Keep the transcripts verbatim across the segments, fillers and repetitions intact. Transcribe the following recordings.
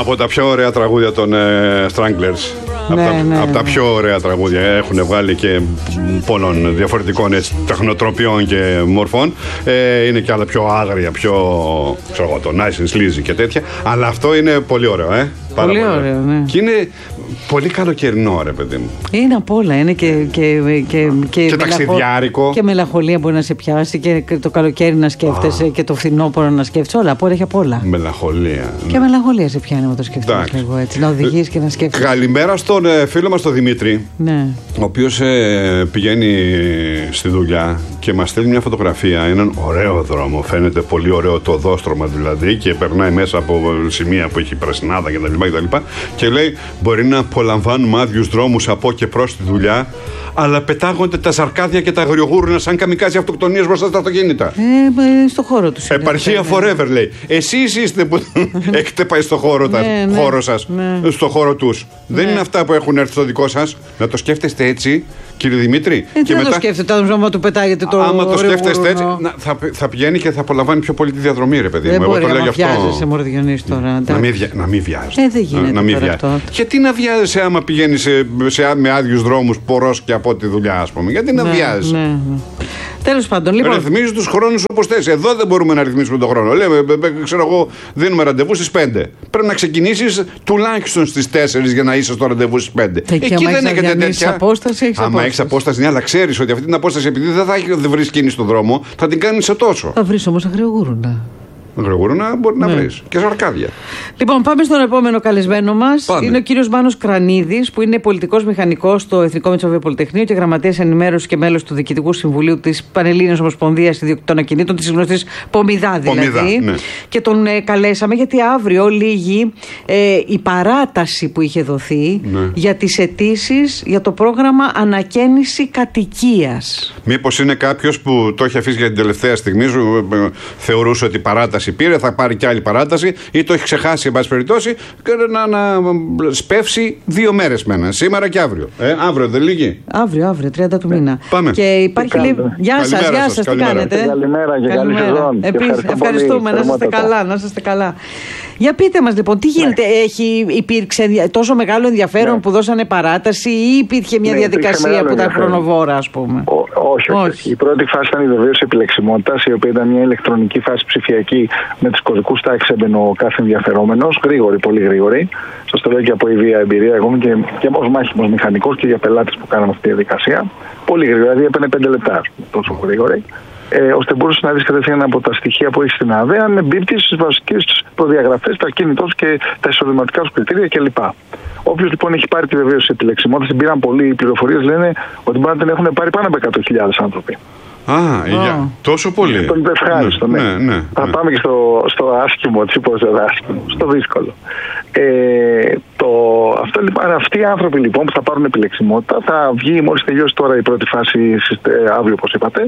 Από τα πιο ωραία τραγούδια των ε, Stranglers. Ναι, από, τα, ναι, από τα πιο ωραία τραγούδια. Έχουν βγάλει και πολλών διαφορετικών έτσι, τεχνοτροπιών και μορφών. Ε, είναι και άλλα πιο άγρια, πιο. Ξέρω εγώ, το Nice and Sleazy και τέτοια. Αλλά αυτό είναι πολύ ωραίο, ε. Πάρα πολύ, πολύ ωραίο, ναι. Και είναι πολύ καλοκαιρινό, ρε παιδί μου. Είναι απ' όλα. Είναι και, και, και, και, και ταξιδιάρικο. Και μελαγχολία μπορεί να σε πιάσει και το καλοκαίρι να σκέφτεσαι ah. και το φθινόπωρο να σκέφτεσαι. Όλα, απ' όλα έχει απ' όλα. Μελαγχολία. Και ναι. μελαγχολία σε πιάνει με το σκέφτεσαι λίγο έτσι. Να οδηγείς και να σκέφτεσαι. Καλημέρα στον ε, φίλο μας τον Δημήτρη. Ναι. Ο οποίος ε, πηγαίνει στη δουλειά και μας στέλνει μια φωτογραφία. Έναν ωραίο δρόμο. Φαίνεται πολύ ωραίο το οδόστρωμα δηλαδή και περνάει μέσα από σημεία που έχει πρασινάδα κτλ. Και, και λέει: μπορεί να απολαμβάνουμε άδειους δρόμους από και προς τη δουλειά, αλλά πετάγονται τα σαρκάδια και τα αγριογούρνα σαν καμικάζι αυτοκτονίες μπροστά στα αυτοκίνητα. Ε, στο χώρο τους. Επαρχία forever, λέει. Εσείς είστε που έχετε πάει στο χώρο, τα, ναι, ναι, χώρο σας, ναι. στο χώρο τους. Ναι. Δεν είναι αυτά που έχουν έρθει στο δικό σας. Να το σκέφτεστε έτσι, κύριε Δημήτρη. Ε, και δεν μετά... το σκέφτεται, το ζώμα του πετάγεται το. Άμα το σκέφτεστε έτσι, να, θα, θα πηγαίνει και θα απολαμβάνει πιο πολύ τη διαδρομή, ρε παιδί μου. Δεν Εγώ μπορεί το λέω να γι' αυτό. βιάζεσαι, μωρέ Διονύση, τώρα. Να μην, να μην βιάζεσαι. Ε, δεν γίνεται. Να μην βιάζεσαι. Γιατί να βιάζεσαι άμα πηγαίνει σε, σε, με άδειους δρόμους, πορός και από τη δουλειά, ας πούμε. Γιατί να ναι, βιάζεσαι. Ναι, ναι. Τέλος πάντων, λοιπόν. Ρυθμίζει τους χρόνους όπως θες. Εδώ δεν μπορούμε να ρυθμίσουμε τον χρόνο. Λέμε, ξέρω εγώ, δίνουμε ραντεβού στις πέντε. Πρέπει να ξεκινήσεις τουλάχιστον στις τέσσερις για να είσαι στο ραντεβού στις πέντε. Εκεί, Εκεί δεν έχετε τέτοια. Απόσταση, έχεις άμα έχεις απόσταση, ναι, αλλά ξέρεις ότι αυτή την απόσταση, επειδή δεν θα δεν βρεις κίνηση στον δρόμο, θα την κάνεις σε τόσο. Θα βρεις όμως αγριογούρουνα. Γρηγορούνα μπορεί ναι. να βρεις. Και σαρκάδια. Λοιπόν, πάμε στον επόμενο καλεσμένο μας. Είναι ο κύριος Μάνος Κρανίδης, που είναι πολιτικός μηχανικός στο Εθνικό Μετσοβείο Πολυτεχνείο και γραμματέας ενημέρωσης και μέλος του Διοικητικού Συμβουλίου της Πανελλήνιας Ομοσπονδίας Ιδιοκτητών Ακινήτων, της γνωστής Πομιδά δηλαδή. Πομιδά, ναι. Και τον ε, καλέσαμε γιατί αύριο λήγει ε, η παράταση που είχε δοθεί ναι. για τις αιτήσεις για το πρόγραμμα ανακαίνιση κατοικίας. Μήπως είναι κάποιος που το έχει αφήσει για την τελευταία στιγμή, θεωρούσε ότι η παράταση πήρε, θα πάρει και άλλη παράταση ή το έχει ξεχάσει εν πάση περιπτώσει και να, να σπεύσει δύο μέρες μένα, σήμερα και αύριο. Ε, αύριο δεν λύγει. Αύριο, αύριο, τριάντα του μήνα. Πάμε. Και υπάρχει λέει... Γεια σας, γεια σας, τι κάνετε. Καλημέρα και καλή σεζόν. Επίσης, ευχαριστούμε, να είστε καλά, να είστε καλά. Για πείτε μας λοιπόν, τι γίνεται, ναι. έχει, υπήρξε τόσο μεγάλο ενδιαφέρον ναι. που δώσανε παράταση ή υπήρχε μια ναι, διαδικασία που ήταν χρονοβόρα, ας πούμε. Ο, όχι, όχι, όχι. Η πρώτη φάση ήταν η βεβαίως επιλεξιμότητας, η οποία ήταν μια ηλεκτρονική φάση ψηφιακή με τις κωδικούς τάξεις έμπαινε ο κάθε ενδιαφερόμενος, γρήγορη, πολύ γρήγορη. Σας το λέω και από ιδία εμπειρία, εγώ και, και ως μάχημος μηχανικός και για πελάτες που κάναμε αυτή τη διαδικασία. Πολύ γρήγορα, δηλαδή έπαιρνε πέντε λεπτά, τόσο γρήγορη. Ε, ώστε μπορούσε να δει κατευθείαν από τα στοιχεία που έχει στην ΑΔΕ αν εμπίπτει στις βασικές προδιαγραφές, τα κίνητό και τα εισοδηματικά του κριτήρια κλπ. Όποιος λοιπόν έχει πάρει τη βεβαίωση τη επιλεξιμότητα, την πήραν πολλοί πληροφορίες, λένε ότι μπορεί να την έχουν πάρει πάνω από εκατό χιλιάδες άνθρωποι. Α, ah, yeah. τόσο πολύ. Το ευχάριστο, ναι. ναι, ναι, ναι. Θα πάμε και στο, στο άσχημο, τσίπος άσχημο, στο δύσκολο. Ε, το, αυτό, λοιπόν, αυτοί οι άνθρωποι λοιπόν που θα πάρουν επιλεξιμότητα θα βγει μόλις τελειώσει τώρα η πρώτη φάση αύριο όπως είπατε.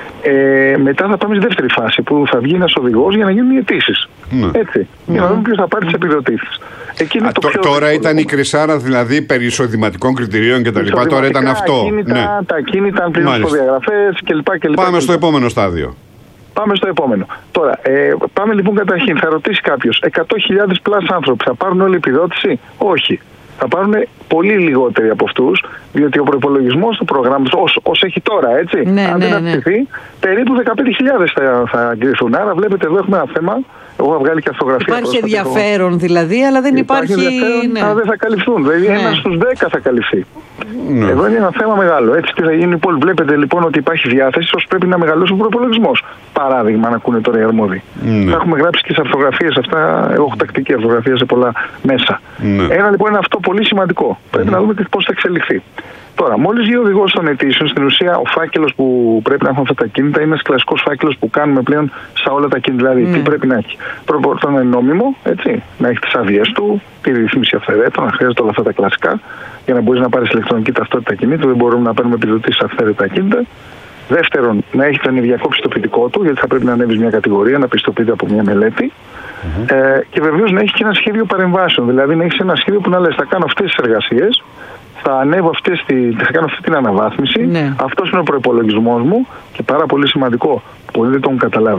Ε, μετά θα πάμε στη δεύτερη φάση που θα βγει ένας οδηγός για να γίνουν οι αιτήσεις. Ναι. Έτσι. Mm. Για να δούμε ποιος θα πάρει τις επιδοτήσεις. Α, το το, τώρα ήταν η κρυσάρα δηλαδή περί εισοδηματικών κριτηρίων και τα λοιπά. Τώρα ήταν αυτό. Ακίνητα, ναι. Τα ακίνητα, πλήρως προδιαγραφές κλπ. κλπ. Πάμε στο επόμενο στάδιο. Πάμε στο επόμενο. Τώρα, ε, πάμε λοιπόν καταρχήν. Θα ρωτήσει κάποιος, εκατό χιλιάδες πλάς άνθρωποι θα πάρουν όλη επιδότηση? Όχι. Θα πάρουν πολύ λιγότεροι από αυτούς, διότι ο προϋπολογισμός του προγράμματος, όσο έχει τώρα, έτσι, ναι, αν ναι, δεν αυξηθεί, ναι. περίπου δεκαπέντε χιλιάδες θα, θα εγκριθούν. Άρα, βλέπετε, εδώ έχουμε ένα θέμα. Εγώ έχω βγάλει και αυτογραφία. Υπάρχει ενδιαφέρον έχω... δηλαδή, αλλά δεν υπάρχει. υπάρχει ναι. Αλλά δεν θα καλυφθούν. Δηλαδή, ναι. ένας στους δέκα θα καλυφθεί. Ναι. Εδώ είναι ένα θέμα μεγάλο. Έτσι τι θα γίνει λοιπόν. Βλέπετε λοιπόν ότι υπάρχει διάθεση ώστε πρέπει να μεγαλώσει ο προϋπολογισμός. Παράδειγμα, να ακούνε τώρα οι αρμόδιοι. Ναι. Θα έχουμε γράψει και σε αυτογραφίες αυτά. Εγώ έχω τακτική αυτογραφία σε πολλά μέσα. Ναι. Ένα λοιπόν είναι αυτό πολύ σημαντικό. Πρέπει mm. να δούμε πώς θα εξελιχθεί. Τώρα, μόλις βγει ο οδηγός των αιτήσεων, στην ουσία ο φάκελος που πρέπει να έχουν αυτά τα κίνητα είναι ένας κλασικός φάκελος που κάνουμε πλέον σε όλα τα κίνητα. Δηλαδή, mm. τι πρέπει να έχει. Πρώτα να είναι νόμιμο, έτσι, να έχει τις άδειές του, τη ρυθμίση αυθαιρέτων, να χρειάζεται όλα αυτά τα κλασικά, για να μπορεί να πάρει ηλεκτρονική ταυτότητα κινήτου. Δεν μπορούμε να παίρνουμε επιδοτήσεις αυθαίρετα κίνητα. Δεύτερον, να έχει το ενεργειακό πιστοποιητικό του, γιατί θα πρέπει να ανέβει μια κατηγορία, να πιστοποιείται από μια μελέτη. Mm-hmm. Ε, και βεβαίως να έχει και ένα σχέδιο παρεμβάσεων. Δηλαδή, να έχει ένα σχέδιο που να λες, θα κάνω αυτές τις εργασίες. Θα ανέβω αυτές τη, θα κάνω αυτή την αναβάθμιση. Ναι. Αυτός είναι ο προϋπολογισμός μου και πάρα πολύ σημαντικό. Πολλοί δεν το έχουν καταλάβει.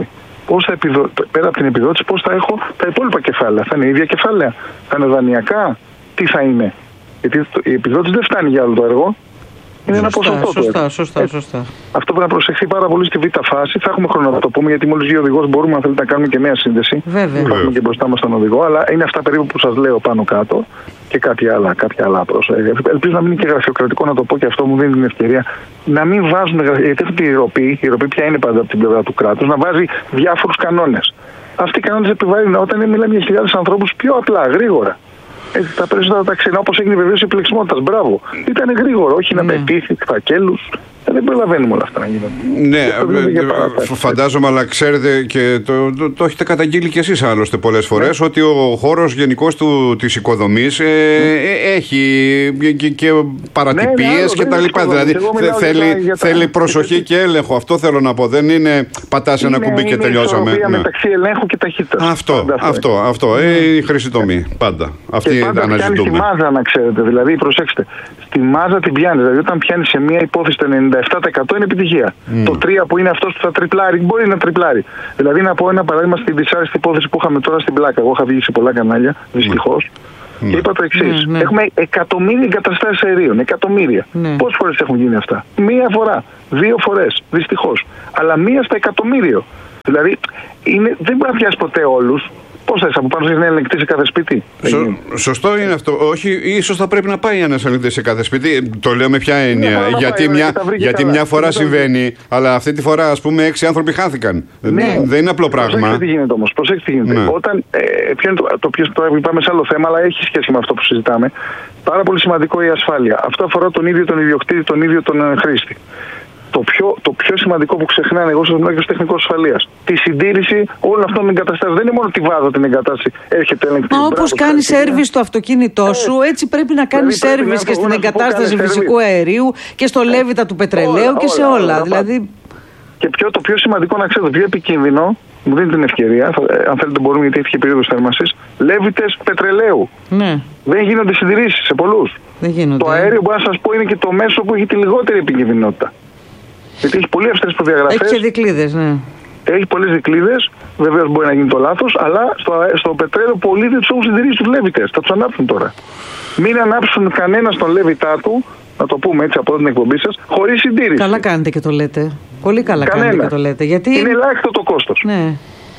πώς θα επιδο... πέρα από την επιδότηση, πώς θα έχω τα υπόλοιπα κεφάλαια. Θα είναι ίδια κεφάλαια, θα είναι δανειακά, τι θα είναι. Γιατί η επιδότηση δεν φτάνει για όλο το έργο. Είναι ένα ποσοστό του. Σωστά, σωστά, σωστά. Αυτό πρέπει να προσεχθεί πάρα πολύ στη β' φάση. Θα έχουμε χρόνο να το πούμε, γιατί μόλις δύο οδηγός μπορούμε, αν θέλετε, να κάνουμε και νέα σύνδεση. Βέβαια. Θα έχουμε και μπροστά μας τον οδηγό, αλλά είναι αυτά περίπου που σας λέω πάνω κάτω και κάποια άλλα, κάποια άλλα πρόσωπα. Ελπίζω να μην είναι και γραφειοκρατικό να το πω, και αυτό μου δίνει την ευκαιρία να μην βάζουν. Γιατί αυτή η ροπή, η ροπή πια είναι πάντα από την πλευρά του κράτους, να βάζει διάφορους κανόνες. Αυτοί οι κανόνες επιβάλλουν όταν μιλάμε για χιλιάδες ανθρώπους πιο απλά, γρήγορα. Έτσι, τα περισσότερα ταξινά, όπως έγινε βεβαίως η επιλεξιμότητα. Μπράβο. Ήταν γρήγορο, όχι να πετύχει φακέλους. Δεν προλαβαίνουμε όλα αυτά να γίνονται. Ναι, φαντάζομαι, αλλά ξέρετε και το, το, το έχετε καταγγείλει κι εσείς άλλωστε πολλές φορές, ναι, ότι ο χώρος γενικώς της οικοδομής ε, ε, έχει και, και παρατυπίες ναι, ναι, και τα λοιπά. Δηλαδή θέλει, για θέλει τα... προσοχή και έλεγχο. Αυτό θέλω να πω. Δεν είναι πατάς ένα κουμπί και τελειώσαμε. Είναι ναι. μεταξύ ελέγχου και ταχύτητας. Αυτό, αυτό, αυτό. Ε, η χρυσή τομή. Πάντα. Αυτή και πάντα αναζητούμε. Στη μάζα, να ξέρετε. Δηλαδή, προσέξτε. Στη μάζα την πιάνει. Δηλαδή, όταν πιάνει σε μία υπόθεση το ενενήντα επτά τοις εκατό είναι επιτυχία. Mm. Το τρία που είναι αυτός που θα τριπλάρει, μπορεί να τριπλάρει. Δηλαδή, να πω ένα παράδειγμα στην δυσάρεστη υπόθεση που είχαμε τώρα στην Πλάκα. Εγώ είχα βγει σε πολλά κανάλια, δυστυχώς. Mm. Και είπα το εξής. Mm, ναι. Έχουμε εκατομμύρια εγκαταστάσεις αερίων. Εκατομμύρια. Mm. Πόσες φορές έχουν γίνει αυτά? Μία φορά. Δύο φορές. Δυστυχώς. Αλλά μία στα εκατομμύριο. Δηλαδή, είναι, δεν μπορεί να πιάσει ποτέ όλους. Πώς θες, από πάνω σας είναι ελεγκτή σε κάθε σπίτι? Σω, σωστό είναι αυτό. Όχι, ίσως θα πρέπει να πάει ένας ελεγκτής σε κάθε σπίτι. Το λέω με ποια έννοια. Ναι, γιατί πάει, μια, γιατί μια φορά συμβαίνει, αλλά αυτή τη φορά, ας πούμε, έξι άνθρωποι χάθηκαν. Ναι. Δεν είναι απλό πράγμα. Προσέξτε τι γίνεται όμως. Προσέξτε τι γίνεται. Ναι. Όταν, ε, ποιο είναι το, το οποίο τώρα πάμε σε άλλο θέμα, αλλά έχει σχέση με αυτό που συζητάμε. Πάρα πολύ σημαντικό η ασφάλεια. Αυτό αφορά τον ίδιο τον ιδιοκτήτη, τον ίδιο τον χρήστη. Το πιο, το πιο σημαντικό που ξεχνάνε, εγώ σας μιλάω και ως τεχνικός ασφαλείας, τη συντήρηση όλων αυτών των εγκαταστάσεων. Δεν είναι μόνο τη βάζω την εγκατάσταση, έρχεται ελεγκτής. Μα όπως κάνει σέρβις στο αυτοκίνητό σου, έτσι πρέπει να κάνει δηλαδή σέρβις και στην εγκατάσταση φυσικού αερίου και στο λέβητα του πετρελαίου και σε όλα. Δηλαδή... Και πιο, το πιο σημαντικό να ξέρετε, το πιο επικίνδυνο, μου δίνει την ευκαιρία, αν θέλετε μπορούμε, γιατί έχει και περίοδος θέρμανσης, λέβητες πετρελαίου. Ναι. Δεν γίνονται συντηρήσεις σε πολλούς. Δεν γίνονται. Το αέριο, μπορώ να σας πω, είναι και το μέσο που έχει τη λιγότερη επικίνδυνοτητα. Γιατί έχει πολύ αυστηρές προδιαγραφές. Έχει και δικλείδες, ναι. Έχει πολλές δικλείδες. Βεβαίως μπορεί να γίνει το λάθος, αλλά στο, στο πετρέλαιο πολλοί δεν τους έχουν συντηρήσει τους λέβητες. Θα τους ανάψουν τώρα. Μην ανάψουν κανένα στον λέβητά του, να το πούμε έτσι από την εκπομπή σας, χωρίς συντήρηση. Καλά κάνετε και το λέτε. Πολύ καλά κανένα. κάνετε και το λέτε. Γιατί... είναι ελάχιστο το κόστος. Ναι.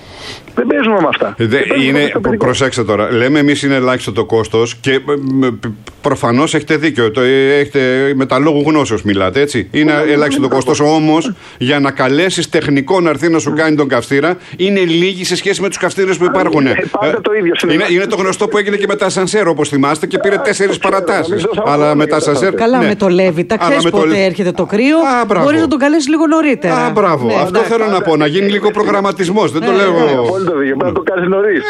Δεν παίζουμε με αυτά. Δε, είναι, προσέξτε τώρα, λέμε εμείς είναι ελάχιστο το κόστος και προφανώς έχετε δίκιο. Το, έχετε, με τα λόγου γνώσεως μιλάτε, έτσι. Είναι yeah, ελάχιστο το κόστος. Όμως για να καλέσεις τεχνικό να έρθει να σου κάνει τον καυστήρα είναι λίγοι σε σχέση με τους καυστήρες που υπάρχουν. Ε, πάντα το ίδιο. Είναι, είναι το γνωστό που έγινε και με τα ασανσέρ, όπως θυμάστε, και πήρε τέσσερις παρατάσεις. Αλλά με τα ασανσέρ. Καλά, ναι. Με το Λέβητα, ξέρεις πότε το... έρχεται το κρύο. Μπορείς να τον καλέσεις λίγο νωρίτερα. Α, μπράβο. Ναι, αυτό θέλω να πω, να γίνει λίγο προγραμματισμός. Δεν το λέω. Πρέπει να το κάνει νωρίς.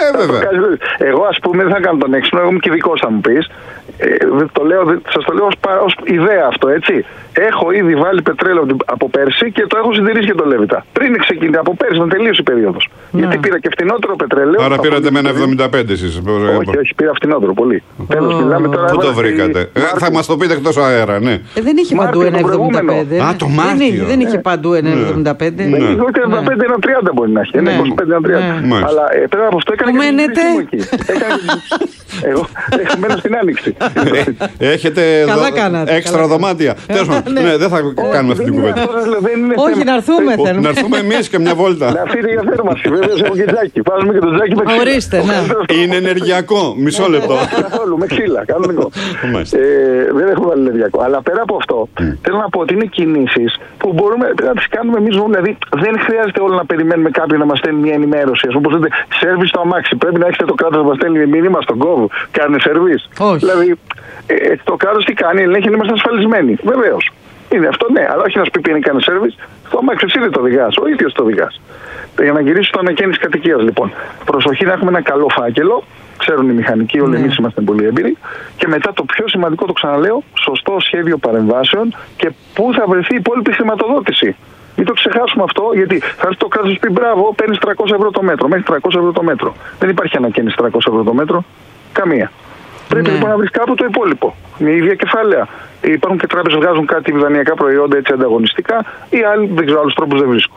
Ε, εγώ, ας πούμε, δεν θα κάνω τον έξυπνο, εγώ είμαι και δικός, θα μου πεις. Ε, το λέω, σας το λέω ως, ως ιδέα αυτό, έτσι. Έχω ήδη βάλει πετρέλαιο από πέρσι και το έχω συντηρήσει και το Λέβητα. Πριν ξεκινήσει, από πέρσι, να τελείωσε η περίοδος. Ναι. Γιατί πήρα και φτηνότερο πετρέλαιο. Άρα πήρατε με ένα εβδομήντα πέντε εσείς. Όχι, όχι, πήρα φτηνότερο πολύ. Oh. Τέλος, μιλάμε τώρα. Πού το βρήκατε? Ε, θα μας το πείτε εκτός αέρα, ναι. Ε, δεν είχε παντού ένα εβδομήντα πέντε. Α, το Μάρτιο. Δεν είχε παντού ένα εβδομήντα πέντε. Δεν είχε ούτε εβδομήντα πέντε, ένα τριάντα μπορεί να έχει. Ένα είκοσι πέντε, ένα τριάντα. Αλλά πέρα από αυτό έκανε και εγώ έχω μένω στην Άνοιξη. Έχετε έξτρα δωμάτια. Τέλος πάντων, δεν θα κάνουμε αυτή την κουβέντα. Όχι, να έρθουμε θέλουμε. Να έρθουμε εμείς και μια βόλτα. Να έρθετε για θέρμανση, βέβαια, έχω και τζάκι. Βάζουμε και το τζάκι με ξύλα. Ορίστε, ναι. Είναι ενεργειακό, μισό λεπτό. Καθόλου, με ξύλα, κανονικό. Δεν έχουμε βάλει ενεργειακό. Αλλά πέρα από αυτό, θέλω να πω ότι είναι κινήσεις που μπορούμε να τις κάνουμε εμείς. Δηλαδή, δεν χρειάζεται όλο να περιμένουμε κάποιον να μας στέλνει μια ενημέρωση. Α πούμε, όπως λέτε, σερβις στο αμάξι. Πρέπει να έχετε το κράτος να μας στέλνει μήνυμα στον κόβο. Κάνουν σερβις. Δηλαδή, ε, το κράτος τι κάνει, ελέγχει να είμαστε ασφαλισμένοι. Βεβαίως. Είναι αυτό, ναι, αλλά όχι να σου πει ποιο είναι κάνει σερβις. Στο αμάξι εσύ δεν το οδηγάς, ο ίδιος το οδηγάς. Για να γυρίσει στο ανακαίνιση κατοικίας, λοιπόν. Προσοχή να έχουμε ένα καλό φάκελο. Ξέρουν οι μηχανικοί, όλοι εμείς είμαστε πολύ έμπειροι. Και μετά το πιο σημαντικό, το ξαναλέω, σωστό σχέδιο παρεμβάσεων και πού θα βρεθεί η υπόλοιπη χρηματοδότηση. Μην το ξεχάσουμε αυτό, γιατί θα έρθει το κράτος πει μπράβο, παίρνει τριακόσια ευρώ το μέτρο, μέχρι τριακόσια ευρώ το μέτρο. Δεν υπάρχει ανακαίνιση τριακόσια ευρώ το μέτρο. Καμία. Πρέπει ναι. λοιπόν να βρει κάπου το υπόλοιπο. Με ίδια κεφάλαια. Υπάρχουν και τράπεζες που βγάζουν κάτι δανειακά προϊόντα έτσι ανταγωνιστικά, ή άλλοι δεν ξέρω, άλλους τρόπους δεν βρίσκω.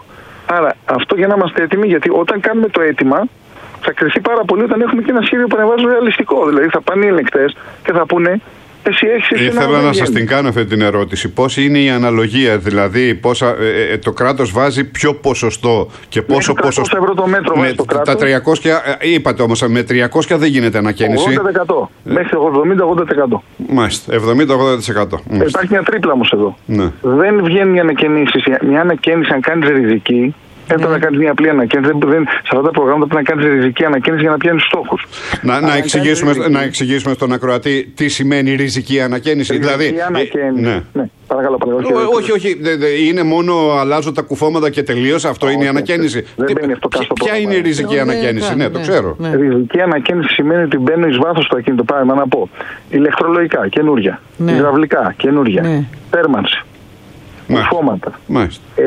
Άρα αυτό για να είμαστε έτοιμοι, γιατί όταν κάνουμε το αίτημα θα κρυφτεί πάρα πολύ όταν έχουμε και ένα σχέδιο που ανεβάζει ρεαλιστικό. Δηλαδή θα πάνε οι ελεγκτές και θα πούνε. Ήθελα να σας την κάνω αυτή την ερώτηση. Πώς είναι η αναλογία, δηλαδή πόσα, ε, ε, το κράτος βάζει ποιο ποσοστό και πόσο ποσοστό. Ευρώ το μέτρο με, το κράτος. Τα τριακόσια, ε, είπατε όμως, με τριακόσια δεν γίνεται ανακαίνιση. ογδόντα τοις εκατό. Ε. Μέχρι εβδομήντα με ογδόντα τοις εκατό. Μάλιστα, εβδομήντα με ογδόντα τοις εκατό. Υπάρχει μια τρίπλα όμως εδώ. Ναι. Δεν βγαίνει μια ανακαίνιση. Μια ανακαίνιση, αν κάνει ριζική, έπρεπε να κάνει μια απλή ανακαίνιση. Δεν, σε αυτά τα προγράμματα πρέπει να κάνει ριζική ανακαίνιση για να πιάνει στόχους. Να, να, εξηγήσουμε, να εξηγήσουμε στον ακροατή τι σημαίνει ριζική ανακαίνιση. Ριζική δηλαδή, ανακαίνιση. Ε, ναι. Ναι. Παρακαλώ, παρακαλώ. Ό, όχι, όχι. Δε, δε, είναι μόνο αλλάζω τα κουφώματα και τελείως. Αυτό okay, είναι η ανακαίνιση. Δεν τι, μπαίνει αυτό ποια, κάτω ποια είναι η ριζική ανακαίνιση, ναι, ναι, το ξέρω. Ναι. Ριζική ανακαίνιση σημαίνει ότι μπαίνω εις βάθος στο ακίνητο. Πάμε να πω. Ηλεκτρολογικά, καινούρια. Ναι. Υδραυλικά, καινούρια. Ναι. Θέρμανση. Κουφώματα. Ε,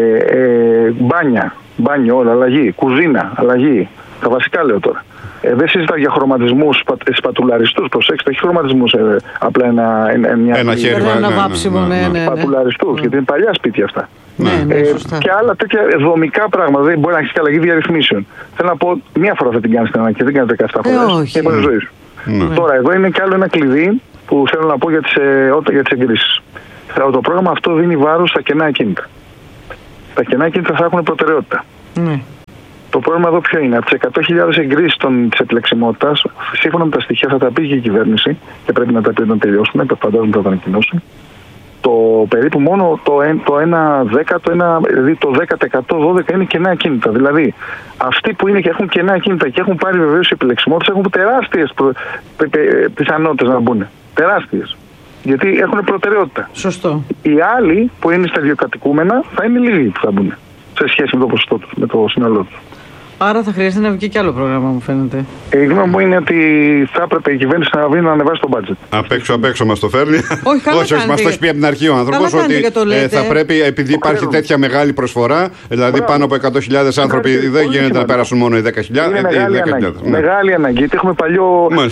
ε, μπάνια. Μπάνιο, όλα, αλλαγή. Κουζίνα, αλλαγή. Τα βασικά λέω τώρα. Ε, δεν συζητάω για χρωματισμούς σπα, σπατουλαριστούς. Προσέξτε, όχι χρωματισμούς. Ε, απλά ένα, ένα, μια, ένα χέρι, ένα βάψιμο. Ναι, ναι, ναι, ναι. Σπατουλαριστούς, ναι. Γιατί είναι παλιά σπίτια αυτά. Ναι, ναι, ε, και άλλα τέτοια δομικά πράγματα. Δεν μπορεί να έχει και αλλαγή διαρρυθμίσεων. Θέλω να πω, μία φορά θα την κάνει στην ανακαίνιση, δεν κάνετε δεκαεπτά φορές. Είναι η ζωή σου. Ναι. Τώρα, εδώ είναι κι άλλο ένα κλειδί που θέλω να πω για τις, για τις εγκρίσεις. Το πρόγραμμα αυτό δίνει βάρος στα κενά ακίνητα. Τα κενά ακίνητα θα έχουν προτεραιότητα. Ναι. Το πρόβλημα εδώ ποιο είναι? Από τις εκατό χιλιάδες εγκρίσεις της επιλεξιμότητας, σύμφωνα με τα στοιχεία θα τα πει και η κυβέρνηση και πρέπει να τα πει όταν τελειώσουμε, το φαντάζομαι θα τα ανακοινώσει. Το περίπου μόνο το, το ένα δέκατο, ένα, δηλαδή το δέκα τοις εκατό, δώδεκα είναι κενά ακίνητα. Δηλαδή αυτοί που είναι και έχουν κενά ακίνητα και έχουν πάρει βεβαίως επιλεξιμότητες έχουν τεράστιες προ... πιθανότητες να μπουν. Τεράστιες. Γιατί έχουν προτεραιότητα. Σωστό. Οι άλλοι που είναι στα ιδιοκατοικούμενα θα είναι λίγοι που θα μπουν σε σχέση με το ποσοστό του, με το σύνολό του. Άρα θα χρειάζεται να βγει και άλλο πρόγραμμα, μου φαίνεται. Η γνώμη μου είναι ότι θα έπρεπε η κυβέρνηση να βρει να ανεβάσει το μπάτζετ. Απ' έξω, απ' έξω μας το φέρνει. Όχι, όχι, όχι μας το έχει πει από την αρχή ο άνθρωπος ότι ε, θα πρέπει, επειδή υπάρχει τέτοια μεγάλη προσφορά, δηλαδή Μπράβο. πάνω από εκατό χιλιάδες άνθρωποι, Μπράβο. δεν γίνεται να πέρασουν μόνο οι δέκα χιλιάδες. Είναι μεγάλη ανάγκη. Ναι. Μεγάλη ανάγκη, γιατί έχουμε παλιό.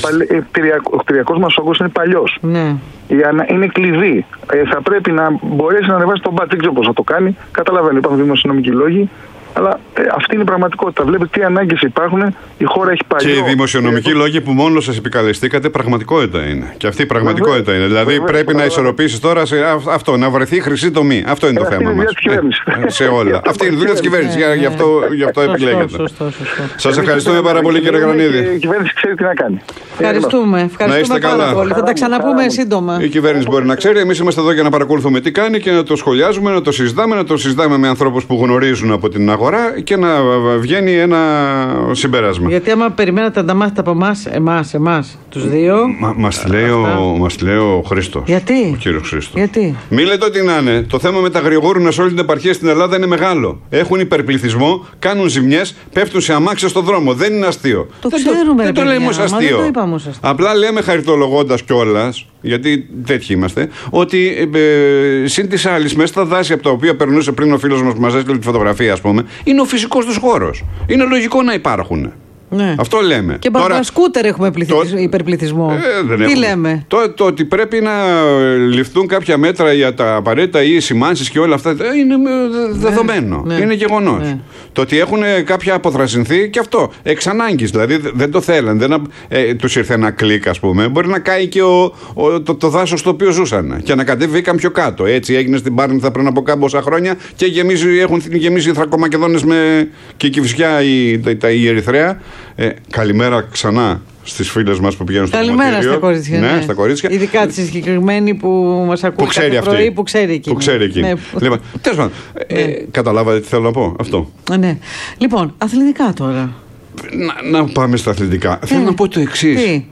Ο κτηριακός μας όγκος είναι παλιός. Ναι. Είναι κλειδί. Ε, θα πρέπει να μπορέσει να ανεβάσει τον μπάτζετ. Δεν ξέρω πώς θα το κάνει. Καταλαβαίνω, υπάρχουν δημοσιονομικοί λόγοι. Αλλά ε, αυτή είναι η πραγματικότητα. Βλέπετε τι ανάγκες υπάρχουν. Η χώρα έχει παλιό. Και οι δημοσιονομικοί λόγοι που μόνο σας επικαλεστήκατε πραγματικότητα είναι. Και αυτή η πραγματικότητα είναι. Δηλαδή βέβαια, πρέπει βέβαια, να ισορροπήσεις τώρα σε αυτό, να βρεθεί χρυσή τομή. Αυτό είναι ε, το θέμα μας. Ε, σε όλα. Αυτή είναι η δουλειά της κυβέρνησης. Γι' αυτό, γι αυτό επιλέγετε. Σας ευχαριστούμε πάρα πολύ, κύριε Κρανίδη. Η κυβέρνηση ξέρει τι να κάνει. Ευχαριστούμε. Ευχαριστούμε πάρα πολύ. Θα τα ξαναπούμε σύντομα. Η κυβέρνηση μπορεί να ξέρει. Εμείς είμαστε εδώ για να παρακολουθούμε τι κάνει και να το σχολιάζουμε, να το συζητάμε, να το συζητάμε με ανθρώπους που γνωρίζουν από την αγορά και να βγαίνει ένα συμπέρασμα. Γιατί άμα περιμένατε να τα μάθετε από εμάς, εμάς, εμάς, τους δύο. Μα, μας, λέει ο, μας λέει ο Χρήστος. Γιατί? Ο κύριος Χρήστος. Γιατί? Μη λέτε ότι να είναι. Το θέμα με τα αγριογούρουνας σε όλη την επαρχία στην Ελλάδα είναι μεγάλο. Έχουν υπερπληθυσμό, κάνουν ζημιές, πέφτουν σε αμάξια στον δρόμο. Δεν είναι αστείο. Το δεν ξέρουμε, το, δεν το λέμε ως αστείο. Δεν το αστείο. Απλά λέμε χαριτολογώντας κιόλας, γιατί τέτοιοι είμαστε, ότι ε, συν της άλλης μέσα στα δάση από τα οποία περνούσε πριν ο φίλος μας που μας έστειλε τη φωτογραφία, ας πούμε, είναι ο φυσικός τους χώρος. Είναι λογικό να υπάρχουν. Ναι. Αυτό λέμε. Και μπαμπασκούτερ έχουμε πληθυσ... το... υπερπληθυσμό. Ε, δεν Τι έχουμε. λέμε. Το, το ότι πρέπει να ληφθούν κάποια μέτρα για τα απαραίτητα ή σημάνσεις και όλα αυτά είναι δεδομένο. Ναι. Είναι γεγονός. Ναι. Το ότι έχουν κάποια αποθρασινθεί και αυτό εξ ανάγκης. Δηλαδή δεν το θέλαν. Δεν, ε, τους ήρθε ένα κλικ, ας πούμε. Μπορεί να κάει και ο, ο, το, το δάσος στο οποίο ζούσαν και να κατέβηκαν πιο κάτω. Έτσι έγινε στην Πάρνηθα πριν από κάμποσα χρόνια και γεμίζει, έχουν γεμίσει οι Θρακομακεδόνες με και η Κηφισιά, η, τα, η Ερυθρέα. Ε, καλημέρα ξανά στις φίλες μας που πηγαίνουν στο Καλημέρα στα κορίτσια. Ναι, ναι. στα κορίτσια. Ειδικά τη συγκεκριμένη που μας ακούει που κάθε πρωί αυτή. που ξέρει εκείνη. Που ξέρει εκείνη. Ναι. Λοιπόν, τέλος πάντων, ναι. ε, καταλάβατε τι θέλω να πω αυτό. Ναι. Λοιπόν, αθλητικά τώρα. Να, να πάμε στα αθλητικά. Ε, θέλω να πω το εξής.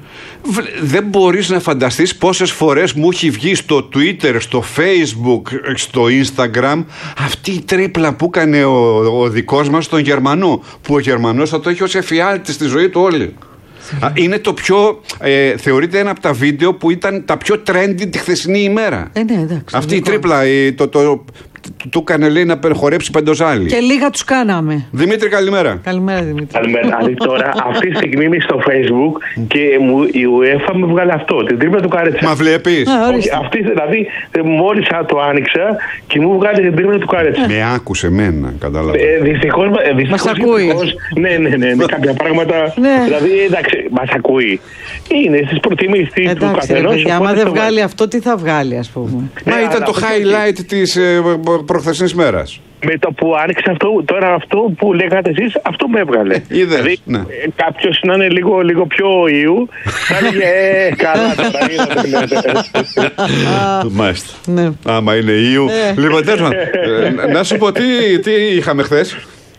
Δεν μπορείς να φανταστείς πόσες φορές μου έχει βγει στο Twitter, στο Facebook, στο Instagram αυτή η τρίπλα που έκανε ο, ο δικός μας τον Γερμανό, που ο Γερμανός θα το έχει ως εφιάλτη στη ζωή του όλη. Είναι το πιο, ε, θεωρείται ένα από τα βίντεο που ήταν τα πιο trendy τη χθεσινή ημέρα. Ε, ναι, εντάξει, αυτή η τρίπλα, η, το, το, του έκανε λέει να χορέψει πεντοζάλι. Και λίγα τους κάναμε. Δημήτρη, καλημέρα. Καλημέρα, Δημήτρη. Καλημέρα. Δηλαδή τώρα, αυτή τη στιγμή είμαι στο Facebook και μου, η UEFA με βγάλε αυτό, την τρίπλα του Καρέτσα. Μα βλέπεις. Αυτή, δηλαδή, μόλις το άνοιξα και μου βγάλε την τρίπλα του Καρέτσα. Με άκουσε εμένα, κατάλαβα. Ε, δυστυχώς, ε, δυστυχώς, μας ακούει. Δυστυχώς, ναι, ναι, ναι, ναι, κάποια πράγματα. Ναι. Δηλαδή, εντάξει, μας ακούει. Είναι στις προτιμήσεις του καθενός. Άμα δεν βγάλει αυτό, τι θα βγάλει, ας πούμε. Μα ναι, ήταν το highlight της ε, προχθεσινής μέρας. Με το που άνοιξε αυτό, τώρα αυτό που λέγατε εσείς, αυτό με έβγαλε. Είδες, δηλαδή, ναι. κάποιος να είναι λίγο, λίγο πιο ιού, θα έλεγε, ε, καλά τώρα, είδατε. Μάλιστα. Ναι. Άμα είναι ιού. Λοιπόν, τέλος, να σου πω, τι, τι είχαμε χθες.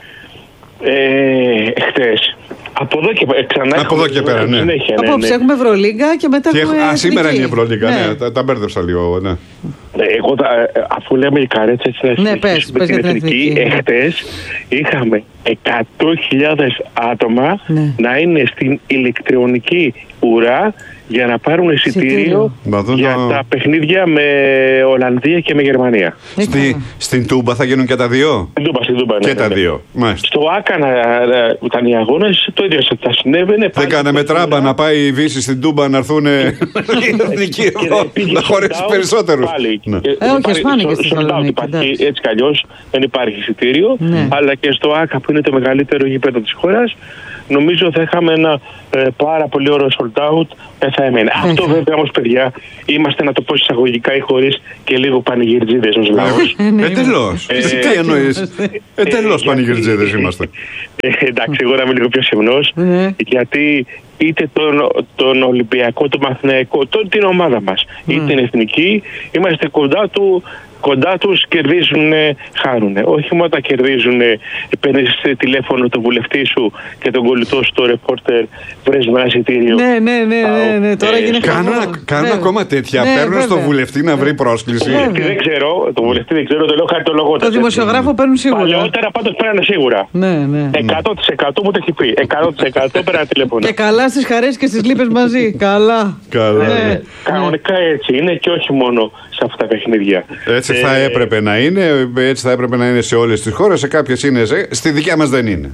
Ε, χθες. Από εδώ και πέρα. Ξανά από εδώ και πέρα, ναι. Συνέχεια, ναι. Απόψε ναι. έχουμε Ευρωλίγκα και μετά και έχουμε. Α, σήμερα είναι η Ευρωλίγκα, ναι. ναι. Τα, τα μπέρδεψα λίγο, ναι. Εγώ, αφού λέμε η Καρέτσα, έτσι να συνεχίσουμε την εθνική, εχθές είχαμε εκατό χιλιάδες άτομα ναι. να είναι στην ηλεκτρονική ουρά για να πάρουν εισιτήριο για το... τα παιχνίδια με Ολλανδία και με Γερμανία. Στη, στην Τούμπα θα γίνουν και τα δύο. Στην Τούμπα, στην Τούμπα, ναι, και ναι, τα ναι. δύο. Μάλιστα. Στο Άκανα ήταν οι αγώνες, το ίδιο θα συνέβαινε. Δεν κάναμε τράμπα να πάει η Βύση στην Τούμπα να έρθουν οι εθνικοί εδώ να χωρέσει περισσότερους. Όχι, ας πάνε και στη Θεσσαλονίκη. Έτσι κι αλλιώς δεν υπάρχει εισιτήριο, αλλά και στο Άκα που είναι το μεγαλύτερο γήπεδο της χώρας. Νομίζω θα είχαμε ένα ε, πάρα πολύ ωραίο sold out. Δεν θα έμενε. Mm-hmm. Αυτό βέβαια όμως, παιδιά, είμαστε να το πω εισαγωγικά ή χωρίς και λίγο πανηγυρτζίδες ως λαός. Εντελώς. Τι εννοείς. Εντελώς πανηγυρτζίδες είμαστε. Εντάξει, εγώ να είμαι λίγο πιο σεμνός. Γιατί είτε τον, τον Ολυμπιακό, τον Μαθηναϊκό, τον, την ομάδα μας, είτε την εθνική, είμαστε κοντά του. Κοντά τους κερδίζουν, χάνουν. Όχι μόνο τα κερδίζουν, παίρνεις τηλέφωνο τον βουλευτή σου και τον κολλητό στο ρεπόρτερ, βρες ένα εισιτήριο. Ναι, ναι, ναι, ναι, ναι. Τώρα ε, γίνεται κάνουν ακόμα τέτοια. Ναι, παίρνουν στον βουλευτή να βρει πρόσκληση. Ναι, δεν ξέρω, τον βουλευτή δεν ξέρω, το λέω χαρτολογώντας. Το δημοσιογράφο παίρνουν σίγουρα. Παλαιότερα πάντως πέρανε σίγουρα. Ναι, ναι. εκατό τοις εκατό μου το έχει πει. εκατό τοις εκατό πέρανε τηλέφωνο. Και καλά στις χαρές και στις λύπες μαζί. Καλά. Κανονικά έτσι είναι και όχι μόνο σε αυτά τα παιχνίδια. Έτσι θα έπρεπε να είναι, έτσι θα έπρεπε να είναι σε όλες τις χώρες, σε κάποιες είναι, στη δικιά μας δεν είναι.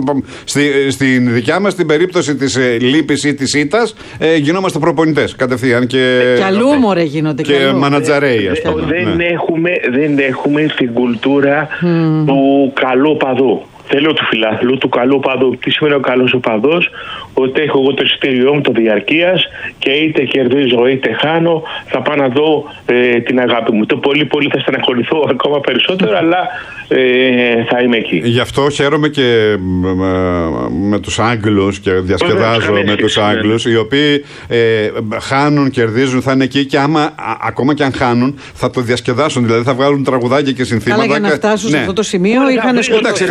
Στη, στην δικιά μας, στην περίπτωση της ε, λύπης ή της ήττας, ε, γινόμαστε προπονητές κατευθείαν και, και αλλού μωρέ γίνονται και, και μανατζαρέοι, ας πούμε. Δεν, ναι. έχουμε, δεν έχουμε την κουλτούρα mm. του καλού παδού. Θέλω του φιλάθλου, του καλού παδού. Τι σημαίνει ο καλός οπαδός? Ότι έχω εγώ το εισιτήριό μου το διαρκείας και είτε κερδίζω είτε χάνω, θα πάω να δω ε, την αγάπη μου. Το πολύ πολύ θα στεναχωρηθώ ακόμα περισσότερο, αλλά ε, θα είμαι εκεί. Γι' αυτό χαίρομαι και με, με τους Άγγλους και διασκεδάζω με τους Άγγλους, οι οποίοι ε, χάνουν, κερδίζουν, θα είναι εκεί και άμα α, ακόμα και αν χάνουν θα το διασκεδάσουν. Δηλαδή θα βγάλουν τραγουδάκια και συνθήματα. Αλλά για να φτάσουν ναι. σε αυτό το σημείο είχαν σκοτωθεί.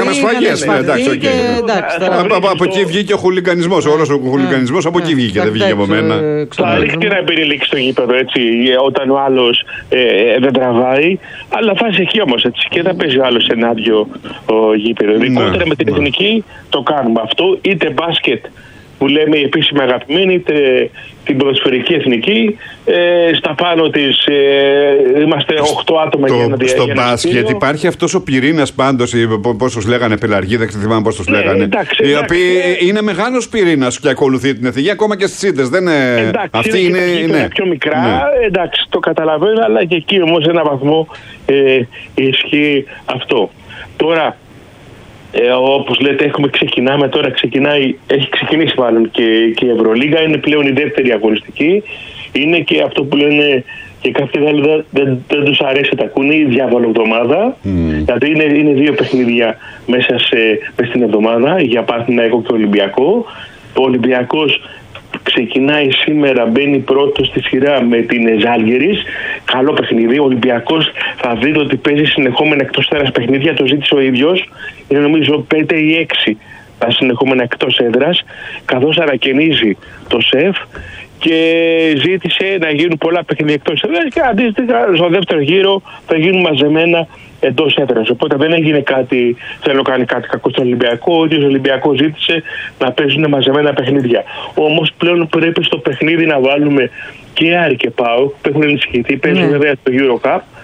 Από εκεί βγήκε ο χουλικανισμός. Όλος ο χουλικανισμός από εκεί βγήκε. Δεν βγήκε από μένα. Θα ρίχνει ένα περιλήξη στο γήπεδο έτσι, όταν ο άλλος δεν τραβάει. Αλλά φάση εκεί όμως έτσι. Και θα παίζει ο άλλος ένα άδειο γήπεδο. Ειδικότερα με την εθνική το κάνουμε αυτό. Είτε μπάσκετ που λέμε η επίσημη αγαπημένη, είτε την ποδοσφαιρική εθνική, ε, στα πάνω της ε, είμαστε οκτώ άτομα για να διαγράψουμε. Στο μπάσκετ υπάρχει αυτός ο πυρήνας πάντως, πώς τους λέγανε, πελαργοί, δεν θυμάμαι πώς τους λέγανε. Ε, εντάξει, οι εντάξει, οποίοι ε, είναι μεγάλος πυρήνας και ακολουθεί την εθνική, ακόμα και στις ήττες. Δεν είναι... Εντάξει, αυτή είναι, είναι, είναι πιο μικρά, ναι. εντάξει, το καταλαβαίνω, αλλά και εκεί όμως σε έναν βαθμό ε, ισχύει αυτό. Τώρα, Ε, όπως λέτε, έχουμε ξεκινάμε τώρα, ξεκινάει, έχει ξεκινήσει μάλλον και, και η Ευρωλίγα, είναι πλέον η δεύτερη αγωνιστική. Είναι και αυτό που λένε και κάποιοι δεν, δεν, δεν, δεν τους αρέσει τα ακούνε, η διαβολοβδομάδα. Mm. Δηλαδή είναι, είναι δύο παιχνίδια μέσα, σε, μέσα στην εβδομάδα για Παναθηναϊκό και Ολυμπιακό. Ο Ολυμπιακός ξεκινάει σήμερα, μπαίνει πρώτο στη σειρά με την Ζάλγκιρις. Καλό παιχνίδι. Ο Ολυμπιακός θα δείτε ότι παίζει συνεχόμενα εκτός έδρας παιχνίδια. Το ζήτησε ο ίδιος. Είναι νομίζω πέντε ή έξι τα συνεχόμενα εκτός έδρας. Καθώς ανακαινίζει το ΣΕΦ και ζήτησε να γίνουν πολλά παιχνίδια εκτός έδρας. Και αντίστοιχα στο δεύτερο γύρο θα γίνουν μαζεμένα εντός έδρας. Οπότε δεν έγινε κάτι, θέλω να κάνει κάτι κακό στον Ολυμπιακό. Ο ίδιος ο Ολυμπιακός ζήτησε να παίζουν μαζεμένα παιχνίδια. Όμως πλέον πρέπει στο παιχνίδι να βάλουμε και Άρη και ΠΑΟΚ που έχουν ενισχυθεί. Παίζουν mm. βέβαια στο Euro Cup.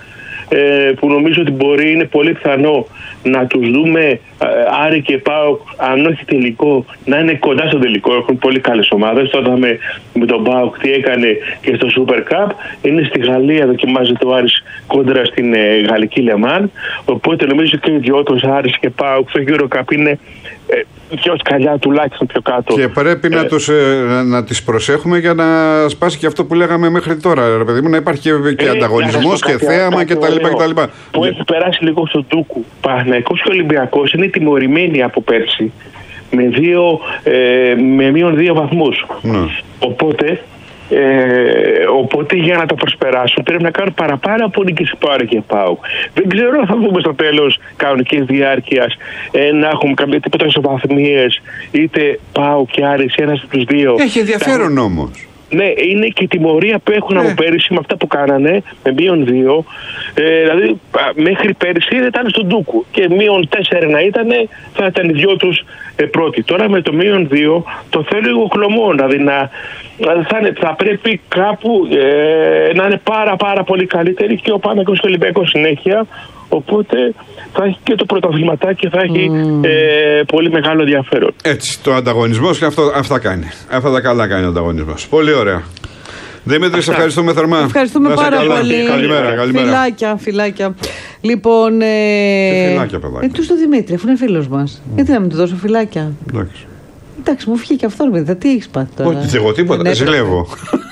ε, που νομίζω ότι μπορεί, είναι πολύ πιθανό να τους δούμε ε, Άρη και ΠΑΟΚ, αν όχι τελικό, να είναι κοντά στο τελικό. Έχουν πολύ καλές ομάδες. Τότε με, με τον ΠΑΟΚ τι έκανε και στο Super Cup. Είναι στη Γαλλία, δοκιμάζεται ο Άρης κόντρα στην ε, γαλλική Λεμάν. Οπότε νομίζω και οι δυο τους, Άρης και ΠΑΟΚ, στο Euro Cup είναι ε, δυο σκαλιά τουλάχιστον πιο κάτω. Και πρέπει ε, να, τους, ε, να, να τις προσέχουμε για να σπάσει και αυτό που λέγαμε μέχρι τώρα, ρε παιδί μου, να υπάρχει και, και ε, ανταγωνισμός και θέαμα κτλ. Που έχει περάσει λίγο στο Τούκου. Παναθηναϊκός και Ολυμπιακός είναι τιμωρημένοι από πέρσι με, δύο, ε, με μείον δύο βαθμούς. Ναι. Οπότε, ε, οπότε για να το προσπεράσουν πρέπει να κάνουν παραπάνω από νίκες Άρη και ΠΑΟΚ. Δεν ξέρω αν θα δούμε στο τέλος κανονικής διάρκειας ε, να έχουμε κάποια τίποτα ισοβαθμίες, είτε ΠΑΟΚ και Άρης, ένας από τους δύο. Έχει ενδιαφέρον όμως. Ναι, είναι και η τιμωρία που έχουν ναι. από πέρυσι με αυτά που κάνανε, με μείον δύο. Ε, δηλαδή, μέχρι πέρυσι ήταν στον Τούκου και μείον τέσσερα να ήταν, θα ήταν οι δυο τους ε, πρώτοι. Τώρα με το μείον δύο το θέλω λίγο χλωμό, δηλαδή να, θα, είναι, θα πρέπει κάπου ε, να είναι πάρα πάρα πολύ καλύτεροι και ο Παναθηναϊκός και ο Ολυμπιακός συνέχεια. Οπότε θα έχει και το πρωταθληματάκι, θα έχει mm. ε, πολύ μεγάλο ενδιαφέρον. Έτσι, το ανταγωνισμός και αυτό, αυτά κάνει. Αυτά τα καλά κάνει ο ανταγωνισμός. Πολύ ωραία. Δημήτρη, σε ευχαριστούμε θερμά. Ευχαριστούμε πάρα καλά. πολύ. Καλημέρα, καλημέρα. Φιλάκια, φιλάκια. Λοιπόν. Ε... Φιλάκια, παιδάκι. Ε, του στο Δημήτρη, αφού είναι φίλος μας. Mm. Γιατί να μην του δώσω φιλάκια. Εντάξει. Εντάξει, μου βγήκε αυτό, παιδί. Τι έχεις πάθει τώρα. Όχι, εγώ τίποτα. Ζηλεύω.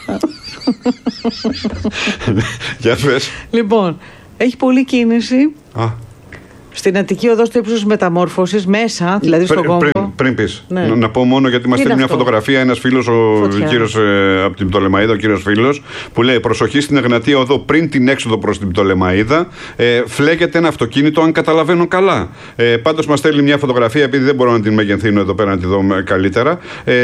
Για πες. Λοιπόν. Έχει πολλή κίνηση. Α. Στην Αττική Οδό, στο ύψος μεταμόρφωσης, μέσα, δηλαδή στον κόμβο. Πριν, πριν πεις, ναι. να, να πω μόνο γιατί μας στέλνει μια φωτογραφία ένας φίλος, ο κύριος ε, από την Πτολεμαΐδα, ο κύριος φίλος, που λέει: προσοχή στην Εγνατία Οδό πριν την έξοδο προς την Πτολεμαΐδα. Ε, φλέγεται ένα αυτοκίνητο, αν καταλαβαίνω καλά. Ε, πάντως μας στέλνει μια φωτογραφία, επειδή δεν μπορώ να την μεγενθύνω εδώ πέρα να τη δω καλύτερα. Ε,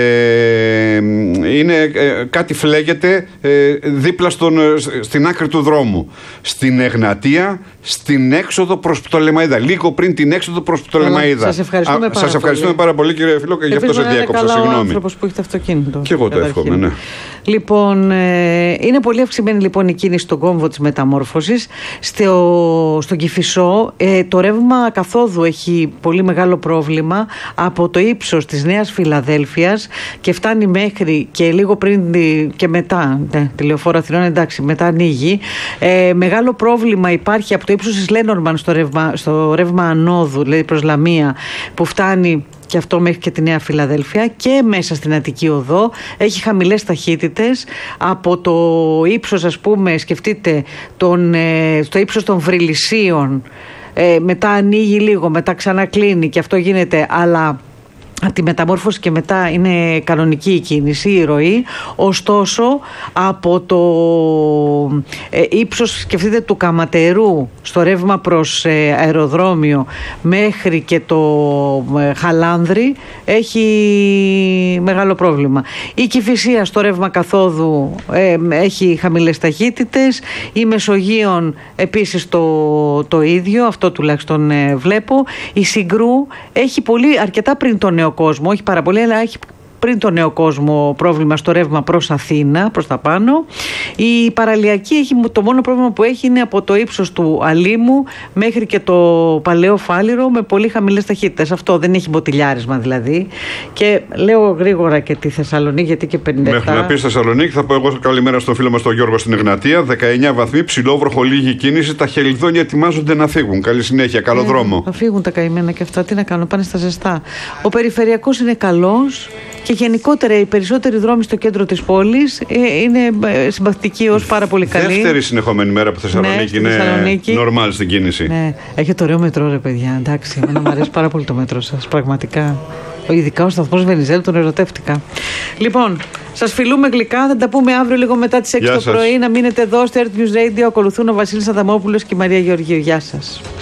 είναι ε, κάτι φλέγεται ε, δίπλα στον, στην άκρη του δρόμου. Στην Εγνατία, στην έξοδο προς Πτολεμαΐδα. Λίγο πριν την έξοδο προς Πτολεμαΐδα. Σας ευχαριστούμε, Α, πάρα, σας ευχαριστούμε πολύ. πάρα πολύ, κύριε Φίλο, και γι' αυτό σε διάκοψα. Συγγνώμη. Είναι άνθρωπος που έχει το αυτοκίνητο. Και εγώ το εύχομαι, ναι. Λοιπόν, ε, είναι πολύ αυξημένη λοιπόν η κίνηση στον κόμβο της μεταμόρφωσης. Στο, στον Κηφισό, ε, το ρεύμα καθόδου έχει πολύ μεγάλο πρόβλημα από το ύψος της Νέας Φιλαδέλφειας και φτάνει μέχρι και λίγο πριν και μετά. Ναι, τη Λεωφόρο Αθηνών, εντάξει, μετά ανοίγει. Ε, μεγάλο πρόβλημα υπάρχει από το ύψος της Λένορμαν στο ρεύμα, στο ρεύμα ανόδου, δηλαδή προς Λαμία, που φτάνει και αυτό μέχρι και τη Νέα Φιλαδέλφεια, και μέσα στην Αττική Οδό έχει χαμηλές ταχύτητες από το ύψος, ας πούμε, σκεφτείτε τον, ε, στο ύψος των Βρυλισσίων, ε, μετά ανοίγει λίγο, μετά ξανακλίνει και αυτό γίνεται, αλλά από τη μεταμόρφωση και μετά είναι κανονική η κίνηση, η ροή. Ωστόσο, από το ε, ύψος, σκεφτείτε, του Καματερού στο ρεύμα προς ε, αεροδρόμιο μέχρι και το ε, Χαλάνδρη έχει μεγάλο πρόβλημα. Η Κηφισία στο ρεύμα καθόδου ε, έχει χαμηλές ταχύτητες. Η Μεσογείων επίσης το, το ίδιο, αυτό τουλάχιστον ε, βλέπω. Η Συγκρού έχει πολύ, αρκετά πριν το νέο κόσμο, όχι πάρα πολύ, αλλά έχει πριν το νέο κόσμο πρόβλημα στο ρεύμα προς Αθήνα, προς τα πάνω. Η Παραλιακή έχει, το μόνο πρόβλημα που έχει είναι από το ύψος του Αλήμου μέχρι και το Παλαιό Φάληρο με πολύ χαμηλές ταχύτητες. Αυτό δεν έχει μποτιλιάρισμα δηλαδή. Και λέω γρήγορα και τη Θεσσαλονίκη, γιατί και πενήντα επτά. Μέχρι να πει Θεσσαλονίκη, θα πω εγώ καλημέρα στον φίλο μας τον Γιώργο στην Εγνατία. δεκαεννιά βαθμοί, ψηλόβροχο, λίγη κίνηση. Τα χελιδόνια ετοιμάζονται να φύγουν. Καλή συνέχεια, καλό ε, δρόμο. Θα φύγουν τα καημένα και αυτά. Τι να κάνουν, πάνε στα ζεστά. Ο περιφερειακός είναι καλός. Και γενικότερα οι περισσότεροι δρόμοι στο κέντρο της πόλης είναι συμπαθητικοί ως πάρα πολύ καλοί. Δεύτερη συνεχόμενη μέρα που Θεσσαλονίκη ναι, είναι normal στην κίνηση. Ναι, έχετε ωραίο μετρό, ρε παιδιά. Εντάξει, εμένα μου αρέσει πάρα πολύ το μέτρο σας, πραγματικά. Ειδικά ο σταθμός Βενιζέλου, τον ερωτεύτηκα. Λοιπόν, σας φιλούμε γλυκά. Θα τα πούμε αύριο λίγο μετά τις έξι το πρωί. Να μείνετε εδώ στο Earth News Radio. Ακολουθούν ο Βασίλης Αδαμόπουλος και η Μαρία Γεωργίου. Γεια σας.